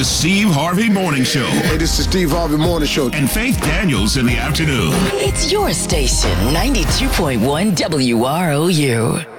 Steve Harvey Morning Show. Hey, this is Steve Harvey Morning Show. And Faith Daniels in the afternoon. It's your station, 92.1 WROU.